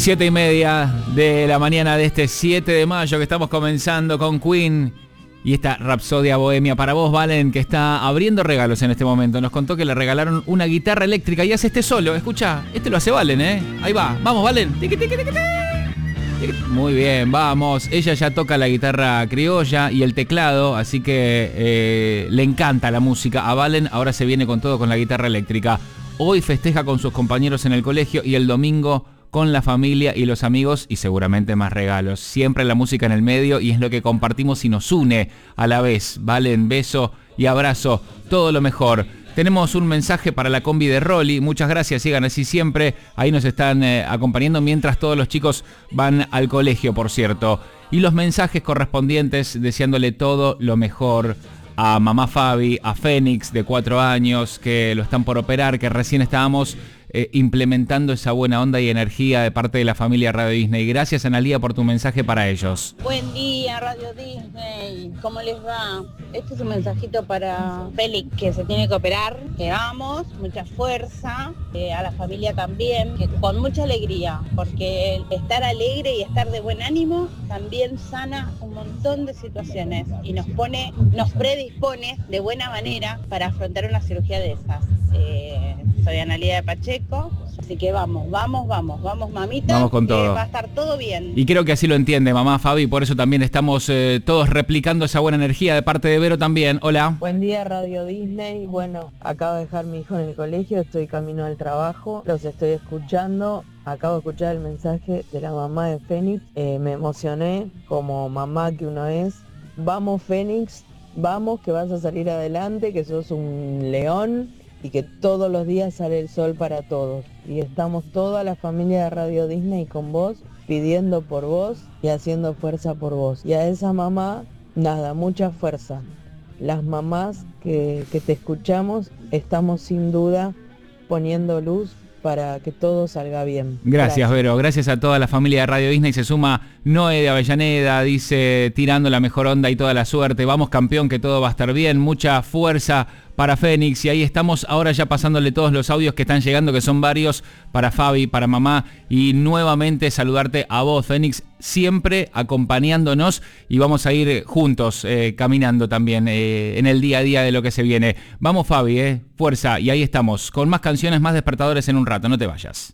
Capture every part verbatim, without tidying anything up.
Siete y media de la mañana de este siete de mayo que estamos comenzando con Queen y esta Rapsodia Bohemia para vos, Valen, que está abriendo regalos en este momento. Nos contó que le regalaron una guitarra eléctrica y hace este solo. Escucha, este lo hace Valen, ¿eh? Ahí va, vamos, Valen. Tiqui, tiqui, tiqui, tiqui. Muy bien, vamos. Ella ya toca la guitarra criolla y el teclado, así que eh, le encanta la música. A Valen ahora se viene con todo con la guitarra eléctrica. Hoy festeja con sus compañeros en el colegio y el domingo con la familia y los amigos y seguramente más regalos. Siempre la música en el medio y es lo que compartimos y nos une a la vez. Valen, beso y abrazo, todo lo mejor. Tenemos un mensaje para la combi de Rolly. Muchas gracias, sigan así siempre. Ahí nos están eh, acompañando mientras todos los chicos van al colegio, por cierto. Y los mensajes correspondientes deseándole todo lo mejor a mamá Fabi, a Fénix de cuatro años, que lo están por operar, que recién estábamos eh, implementando esa buena onda y energía de parte de la familia Radio Disney. Gracias, Analía, por tu mensaje para ellos. Buen día, Radio Disney. ¿Cómo les va? Este es un mensajito para Félix, que se tiene que operar. Que vamos, mucha fuerza. Eh, a la familia también, que con mucha alegría, porque estar alegre y estar de buen ánimo también sana un montón de situaciones y nos pone, nos predispone de buena manera para afrontar una cirugía de esas. Eh, soy Analía de Pacheco, así que vamos, vamos, vamos, vamos, mamita. Vamos con todo. Eh, va a estar todo bien. Y creo que así lo entiende mamá Fabi, por eso también estamos eh, todos replicando esa buena energía de parte de Vero también. Hola. Buen día, Radio Disney. Bueno, acabo de dejar a mi hijo en el colegio, estoy camino al trabajo, los estoy escuchando. Acabo de escuchar el mensaje de la mamá de Fénix, eh, me emocioné como mamá que uno es. Vamos, Fénix, vamos, que vas a salir adelante, que sos un león y que todos los días sale el sol para todos. Y estamos toda la familia de Radio Disney con vos, pidiendo por vos y haciendo fuerza por vos. Y a esa mamá, nada, mucha fuerza. Las mamás que, que te escuchamos, estamos sin duda poniendo luz para que todo salga bien. Gracias, Gracias, Vero. Gracias a toda la familia de Radio Disney. Se suma Noé de Avellaneda, dice, tirando la mejor onda y toda la suerte. Vamos, campeón, que todo va a estar bien. Mucha fuerza para Fénix. Y ahí estamos ahora ya pasándole todos los audios que están llegando, que son varios, para Fabi, para mamá. Y nuevamente saludarte a vos, Fénix, siempre acompañándonos. Y vamos a ir juntos, eh, caminando también eh, en el día a día de lo que se viene. Vamos, Fabi, eh, fuerza. Y ahí estamos, con más canciones, más despertadores en un rato. No te vayas.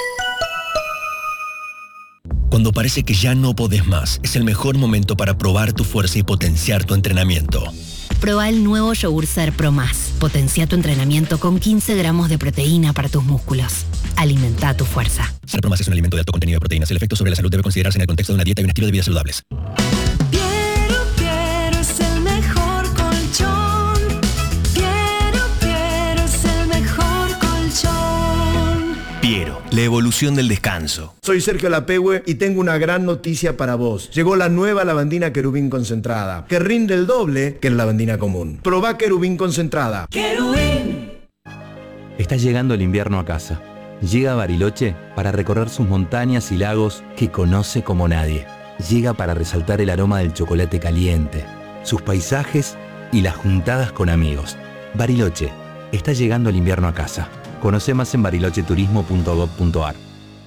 Cuando parece que ya no podés más, es el mejor momento para probar tu fuerza y potenciar tu entrenamiento. Proba el nuevo yogur Ser Pro Más. Potencia tu entrenamiento con quince gramos de proteína para tus músculos. Alimenta tu fuerza. Ser Pro Más es un alimento de alto contenido de proteínas. El efecto sobre la salud debe considerarse en el contexto de una dieta y un estilo de vida saludables. Piero, Piero es el mejor colchón. Piero, Piero es el mejor colchón. Piero, la evolución del descanso. Soy Sergio Lapehue y tengo una gran noticia para vos. Llegó la nueva lavandina Querubín concentrada, que rinde el doble que la lavandina común. Probá Querubín concentrada. Querubín. Está llegando el invierno a casa. Llega a Bariloche para recorrer sus montañas y lagos que conoce como nadie. Llega para resaltar el aroma del chocolate caliente, sus paisajes y las juntadas con amigos. Bariloche, está llegando el invierno a casa. Conoce más en bariloche turismo punto gob punto ar.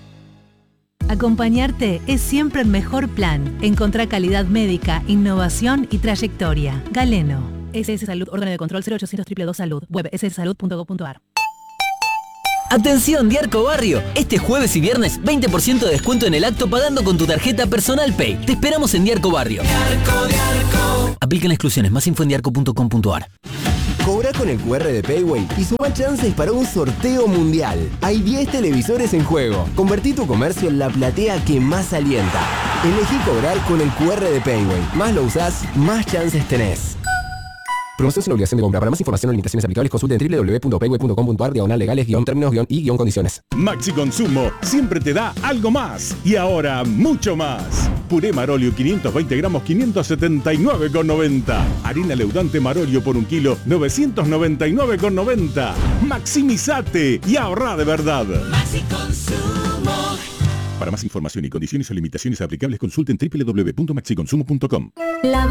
Acompañarte es siempre el mejor plan. Encontrá calidad médica, innovación y trayectoria. Galeno. S S Salud, órgano de control cero ochocientos dos dos dos Salud. Web ese ese salud punto gob punto ar. Atención, Diarco Barrio. Este jueves y viernes, veinte por ciento de descuento en el acto pagando con tu tarjeta Personal Pay. Te esperamos en Diarco Barrio. Diarco, Diarco. Aplican exclusiones. Más info en diarco punto com punto ar. Cobra con el cu erre de Payway y suma chances para un sorteo mundial. Hay diez televisores en juego. Convertí tu comercio en la platea que más alienta. Elegí cobrar con el cu erre de Payway. Más lo usás, más chances tenés. Promoción sin obligación de compra. Para más información o limitaciones aplicables, consulte en doble u doble u doble u punto payway punto com punto ar diagonal legales guión términos guión y guión condiciones. Maxi Consumo siempre te da algo más. Y ahora mucho más. Puré Marolio quinientos veinte gramos, quinientos setenta y nueve con noventa. Harina leudante Marolio por un kilo, novecientos noventa y nueve con noventa. Maximizate y ahorra de verdad. Maxi Consumo. Para más información y condiciones o limitaciones aplicables, consulten doble u doble u doble u punto maxi consumo punto com. La